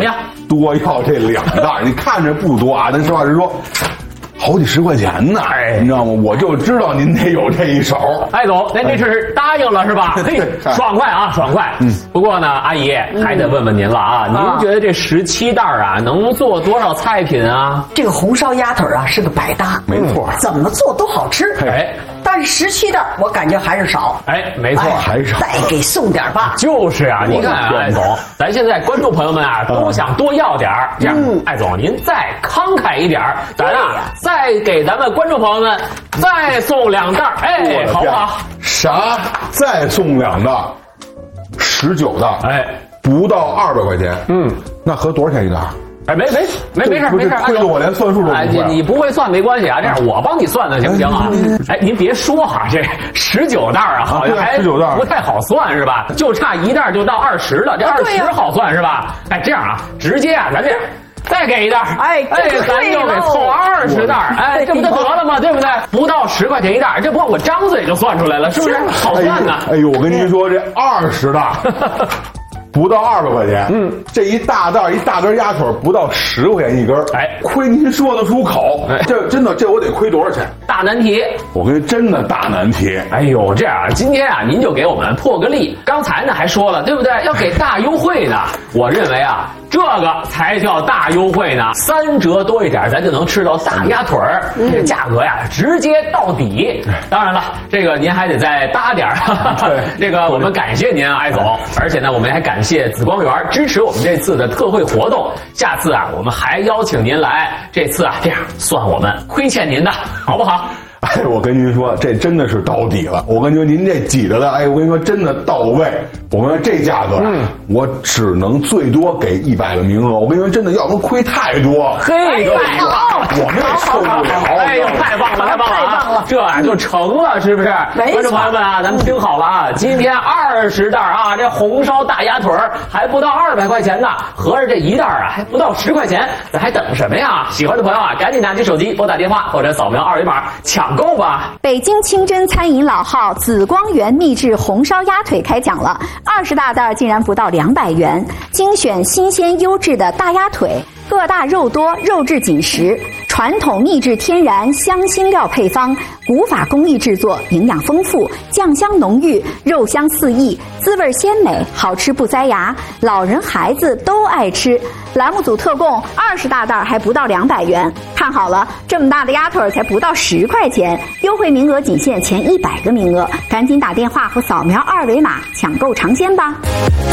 么样？ 多要这2袋，你看着不多啊，但实话实说，好几10块钱呢，你知道吗？我就知道您得有这一手。 艾总，您这是答应了是吧？嘿，爽快啊，爽快。不过呢，阿姨还得问问您了啊，您觉得这17袋啊，能做多少菜品啊？ 这个红烧鸭腿啊是个百搭， 没错， 怎么做都好吃。 哎， 但是17袋我感觉还是少。 哎，没错， 还少， 再给送点吧。 就是啊，你看啊，艾总，咱现在观众朋友们啊都想多要点儿，这样，艾总您再慷慨一点儿，咱啊再给咱们观众朋友们再送2袋，哎，好不好？ 啥？再送2袋，19袋， 哎， 不到200块钱。那合多少钱一袋？ 哎，没事， 亏得我连算数都不会。 哎，你不会算没关系啊，这样我帮你算算行不行啊？哎，您别说哈，这19袋啊，好像还 19袋不太好算是吧？就差1袋就到20了，这20好算是吧？哎，这样啊，直接啊，咱这样。再给1袋， 哎， 咱就给凑20袋，哎，这不就得了吗？对不对？不到10块钱1袋，这不我张嘴就算出来了，是不是？好算呢。 哎呦，我跟您说，这20袋。不到200块钱，这一大根鸭腿不到10块钱一根， 哎， 亏您说得出口，这真的，这我得亏多少钱？ 大难题， 我跟真的大难题。 哎呦，这样今天啊，您就给我们破个例。刚才呢还说了，对不对？要给大优惠呢。我认为啊，这个才叫大优惠呢，3折多一点，咱就能吃到大鸭腿儿，这个价格呀直接到底。当然了，这个您还得再搭点儿。这个我们感谢您啊，艾总，而且呢，我们还感谢紫光园支持我们这次的特惠活动。下次啊，我们还邀请您来。这次啊，这样算我们亏欠您的，好不好？ 哎，我跟您说，这真的是到底了。我跟您说，您这挤着的，哎，我跟您说，真的到位。我们这价格，我只能最多给100个名额。我跟您说，真的，要不亏太多。 嘿， 我们也受不了。 哎呦，太棒了，太棒了！这啊就成了，是不是？观众朋友们啊，咱们听好了啊，今天20袋啊，这红烧大鸭腿还不到200块钱呢，合着这1袋啊还不到10块钱，咱还等什么呀？喜欢的朋友啊，赶紧拿起手机拨打电话或者扫描2维码抢购吧！ 北京清真餐饮老号紫光园秘制红烧鸭腿开讲了，20大袋竟然不到200元，精选新鲜优质的大鸭腿，个大肉多，肉质紧实，传统秘制天然香辛料配方，古法工艺制作，营养丰富，酱香浓郁，肉香四溢，滋味鲜美，好吃不塞牙，老人孩子都爱吃。栏目组特供20大袋还不到200元，看好了，这么大的鸭腿才不到10块钱，优惠名额仅限前100个名额，赶紧打电话或扫描2维码抢购尝鲜吧。